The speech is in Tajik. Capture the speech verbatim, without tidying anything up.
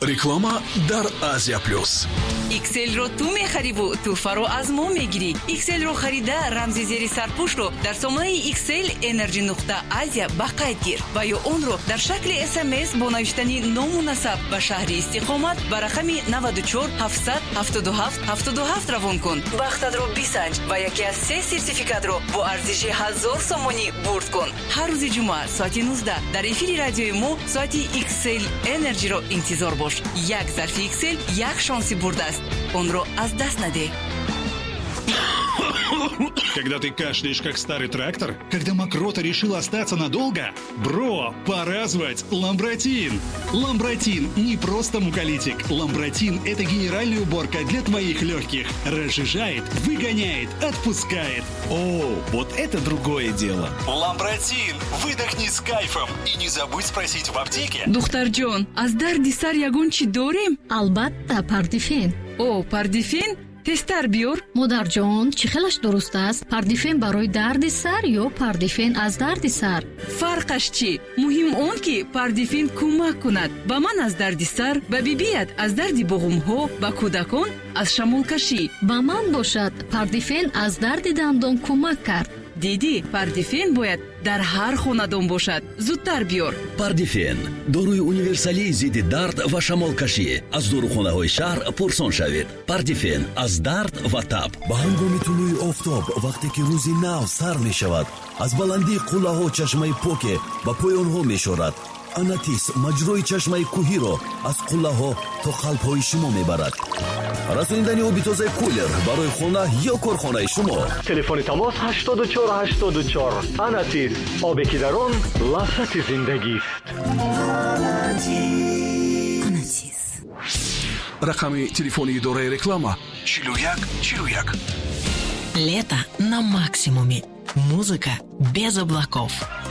реклама дар Азия плюс. иксел-ро ту мехариву туҳфаро аз мо мегирӣ. иксел-ро харида рамзи зери сарпӯшро дар сомонаи иксел energy нуқта азия ба қайд гир ва ё онро дар шакли эс эм эс бо навиштани ному насаб ба шаҳри истиқомат ба рақами наваду чор ҳафтсад ҳафтоду ҳафт ҳафтоду ҳафт равон кун. Вақтатро бисанҷ ва яке аз се сертификатро бо арзиши ҳазор сомонӣ бурд кун. ҳар рӯзи ҷумъа соати нуздаҳ дар эфири радиои мо соати иксел Energy-ро интизор бош. Як зарфи иксел, як шонси бурд аст. Онро аз даст наде. Когда ты кашляешь, как старый трактор? Когда мокрота решила остаться надолго? Бро, пора звать Ламбротин. Ламбротин не просто муколитик. Ламбротин – это генеральная уборка для твоих легких. Разжижает, выгоняет, отпускает. О, вот это другое дело. Ламбротин. Выдохни с кайфом. И не забудь спросить в аптеке. Духтарҷон, аз дарди сар ягон чӣ дорем? албатта пардифен. О, пардифен? тестар биёр. модарҷон, чӣ хелаш дуруст аст? Пардифен барои дарди сар ё пардифен аз дарди сар? Фарқаш чӣ? Муҳим он ки пардифен кӯмак кунад. Ба ман аз дарди сар, ба бибият аз дарди буғумҳо, ба кӯдакон аз шамолкашӣ. Ба ман бошад, пардифен аз дарди дандон кӯмак кард. диди, пардифен бояд дар ҳар хонадон бошад. зудтар биёр. Пардифен доруи универсалии зидди дард ва шамолкашӣ. аз дорухонаҳои шаҳр пурсон шавед. Пардифен аз дард ва таб. ба ҳангоми тулӯи офтоб, вақте ки рӯзи нав сар мешавад, аз баландии қуллаҳо чашмаи поке ба поёнҳо мешорад. Анатис маҷрои чашмаи кӯҳиро аз қуллаҳо то қалбҳои шумо мебарад. расонидани оби тозаи кулер барои хона ё корхонаи шумо. телефони тамос ҳаштоду чор ҳаштоду чор. Анатис, обе ки дар он лаззати зиндагист. Анатис. Рақами телефони идораи реклама чилу як чилу як. Лето на максимуме. Музыка без облаков.